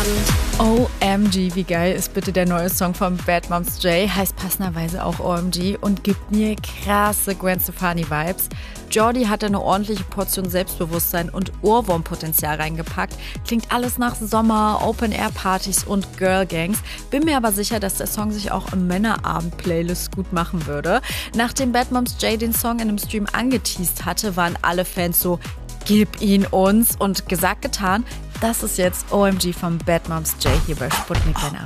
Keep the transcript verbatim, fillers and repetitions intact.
O M G, wie geil ist bitte der neue Song von Bad Moms J, heißt passenderweise auch O M G und gibt mir krasse Gwen Stefani-Vibes. Jordi hat eine ordentliche Portion Selbstbewusstsein und Ohrwurmpotenzial reingepackt. Klingt alles nach Sommer, Open-Air-Partys und Girl-Gangs. Bin mir aber sicher, dass der Song sich auch im Männerabend-Playlist gut machen würde. Nachdem Bad Moms J den Song in einem Stream angeteased hatte, waren alle Fans so, gib ihn uns. Und gesagt, getan, das ist jetzt O M G von Bad Moms J hier bei Sputnik.